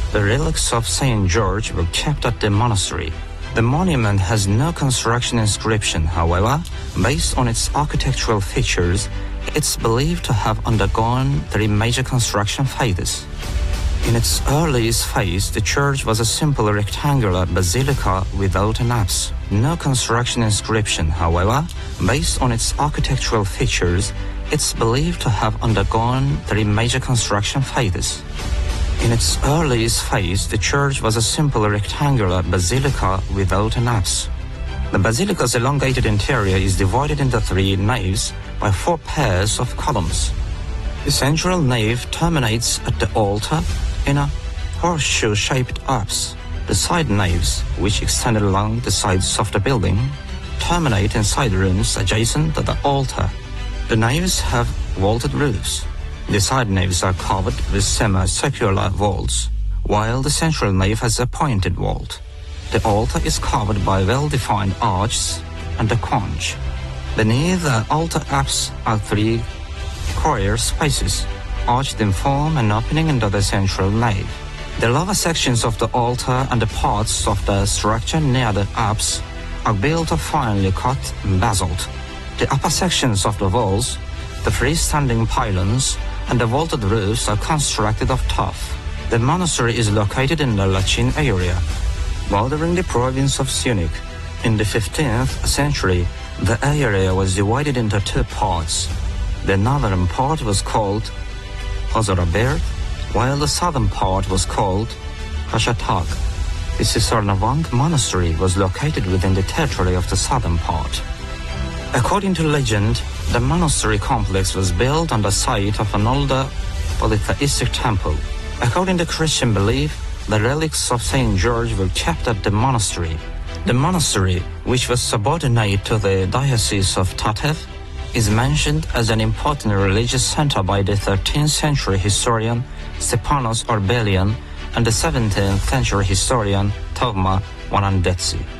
The relics of St. George were kept at the monastery. The monument has no construction inscription, however, based on its architectural features, it's believed to have undergone 3 major construction phases. In its earliest phase, the church was a simple rectangular basilica without an apse. No construction inscription, however, based on its architectural features, it's believed to have undergone 3 major construction phases. In its earliest phase, the church was a simple rectangular basilica without an apse. The basilica's elongated interior is divided into 3 naves by 4 pairs of columns. The central nave terminates at the altar in a horseshoe-shaped apse. The side naves, which extended along the sides of the building, terminate in side rooms adjacent to the altar. The naves have vaulted roofs. The side naves are covered with semicircular vaults, while the central nave has a pointed vault. The altar is covered by well-defined arches and a conch. Beneath the altar apse are 3 choir spaces, arched in form and opening into the central nave. The lower sections of the altar and the parts of the structure near the apse are built of finely cut basalt. The upper sections of the walls, the freestanding pylons, and the vaulted roofs are constructed of tuff. The monastery is located in the Lachin area, bordering the province of Syunik. In the 15th century, the area was divided into 2 parts. The northern part was called Hozoraberd, while the southern part was called Hashatak. The Sisarnavang monastery was located within the territory of the southern part. According to legend, the monastery complex was built on the site of an older polytheistic temple. According to Christian belief, the relics of St. George were kept at the monastery. The monastery, which was subordinate to the Diocese of Tatev, is mentioned as an important religious center by the 13th century historian Stepanos Orbelian and the 17th century historian Togma Wanandetsi.